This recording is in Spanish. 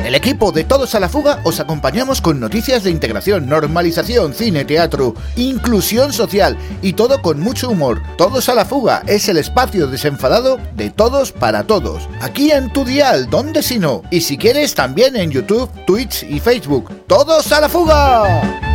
el equipo de Todos a la Fuga os acompañamos con noticias de integración, normalización, cine, teatro, inclusión social y todo con mucho humor. Todos a la Fuga es el espacio desenfadado de todos para todos. Aquí en tu dial, ¿dónde si no? Y si quieres también en YouTube, Twitch y Facebook. ¡Todos a la Fuga!